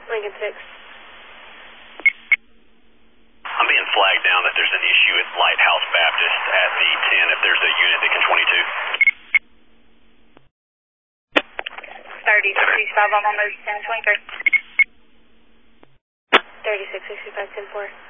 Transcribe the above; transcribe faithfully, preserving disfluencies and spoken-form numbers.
Lincoln six. I'm being flagged down that there's an issue at Lighthouse Baptist at the ten if there's a unit that can twenty-two. thirty, sixty-five, I'm on those ten, twenty-three. thirty-six, sixty-five, ten four.